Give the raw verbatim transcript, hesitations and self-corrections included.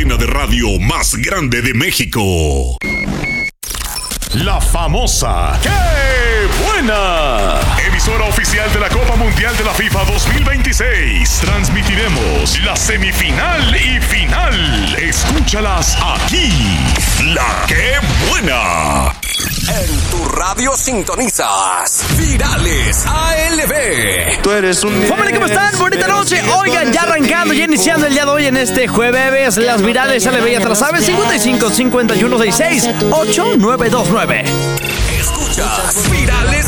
cadena de radio más grande de México. La famosa ¡Qué buena! Emisora oficial de la Copa Mundial de la FIFA dos mil veintiséis. Transmitiremos la semifinal y final. Escúchalas aquí. La ¡Qué buena! En tu radio sintonizas Virales A L B. Tú eres un... ¡Familia, ¿cómo están? Bonita noche. Oigan, ya arrancando, ya iniciando el día de hoy en este jueves. Las Virales A L B, ya te las sabes. cincuenta y cinco, cincuenta y uno, sesenta y seis, ocho nueve dos nueve. Escuchas Virales